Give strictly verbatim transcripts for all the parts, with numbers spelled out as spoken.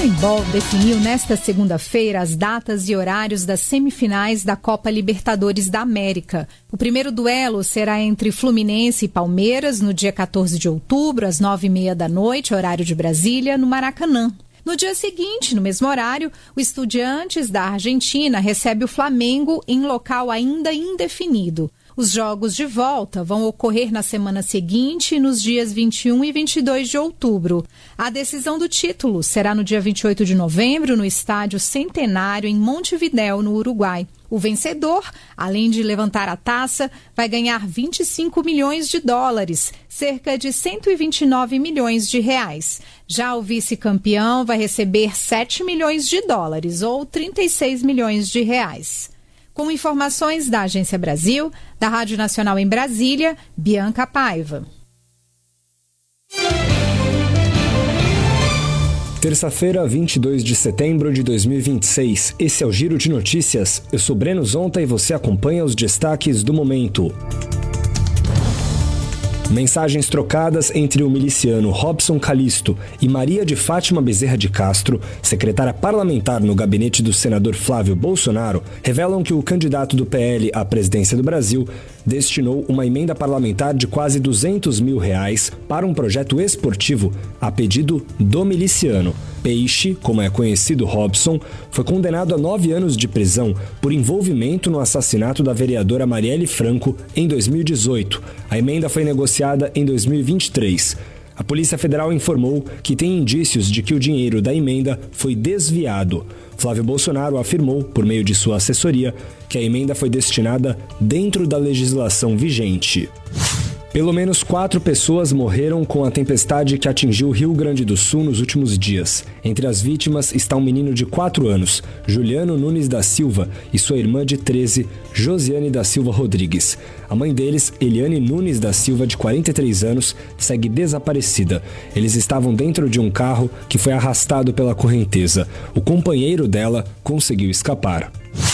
Comembol definiu nesta segunda-feira as datas e horários das semifinais da Copa Libertadores da América. O primeiro duelo será entre Fluminense e Palmeiras no dia quatorze de outubro, às nove e meia da noite, horário de Brasília, no Maracanã. No dia seguinte, no mesmo horário, o Estudiantes da Argentina recebe o Flamengo em local ainda indefinido. Os jogos de volta vão ocorrer na semana seguinte, nos dias vinte e um e vinte e dois de outubro. A decisão do título será no dia vinte e oito de novembro, no Estádio Centenário, em Montevidéu, no Uruguai. O vencedor, além de levantar a taça, vai ganhar vinte e cinco milhões de dólares, cerca de cento e vinte e nove milhões de reais. Já o vice-campeão vai receber sete milhões de dólares, ou trinta e seis milhões de reais. Com informações da Agência Brasil, da Rádio Nacional em Brasília, Bianca Paiva. Terça-feira, vinte e dois de setembro de dois mil e vinte e seis. Esse é o Giro de Notícias. Eu sou Breno Zonta e você acompanha os destaques do momento. Mensagens trocadas entre o miliciano Robson Calisto e Maria de Fátima Bezerra de Castro, secretária parlamentar no gabinete do senador Flávio Bolsonaro, revelam que o candidato do P L à presidência do Brasil destinou uma emenda parlamentar de quase duzentos mil reais para um projeto esportivo a pedido do miliciano. Peixe, como é conhecido Robson, foi condenado a nove anos de prisão por envolvimento no assassinato da vereadora Marielle Franco em dois mil e dezoito. A emenda foi negociada em dois mil e vinte e três. A Polícia Federal informou que tem indícios de que o dinheiro da emenda foi desviado. Flávio Bolsonaro afirmou, por meio de sua assessoria, que a emenda foi destinada dentro da legislação vigente. Pelo menos quatro pessoas morreram com a tempestade que atingiu o Rio Grande do Sul nos últimos dias. Entre as vítimas está um menino de quatro anos, Juliano Nunes da Silva, e sua irmã de treze, Josiane da Silva Rodrigues. A mãe deles, Eliane Nunes da Silva, de quarenta e três anos, segue desaparecida. Eles estavam dentro de um carro que foi arrastado pela correnteza. O companheiro dela conseguiu escapar.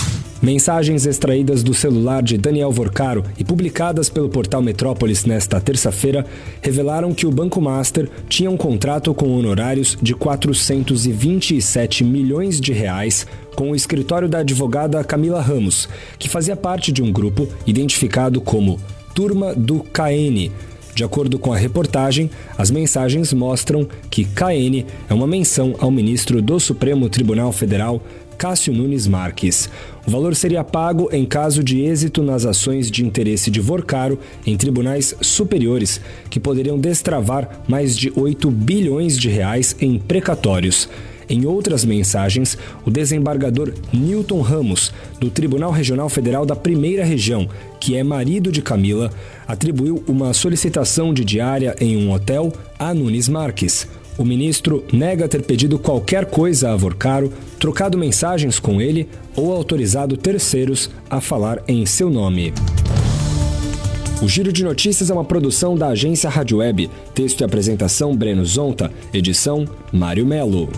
Mensagens extraídas do celular de Daniel Vorcaro e publicadas pelo portal Metrópolis nesta terça-feira revelaram que o Banco Master tinha um contrato com honorários de quatrocentos e vinte e sete milhões de reais com o escritório da advogada Camila Ramos, que fazia parte de um grupo identificado como Turma do K N. De acordo com a reportagem, as mensagens mostram que K N é uma menção ao ministro do Supremo Tribunal Federal, Cássio Nunes Marques. O valor seria pago em caso de êxito nas ações de interesse de Vorcaro em tribunais superiores, que poderiam destravar mais de oito bilhões de reais em precatórios. Em outras mensagens, o desembargador Newton Ramos, do Tribunal Regional Federal da Primeira Região, que é marido de Camila, atribuiu uma solicitação de diária em um hotel a Nunes Marques. O ministro nega ter pedido qualquer coisa a Vorcaro, trocado mensagens com ele ou autorizado terceiros a falar em seu nome. O Giro de Notícias é uma produção da agência Rádio Web. Texto e apresentação Breno Zonta. Edição Mário Melo.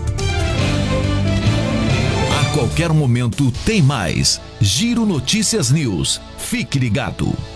A qualquer momento tem mais. Giro Notícias News. Fique ligado.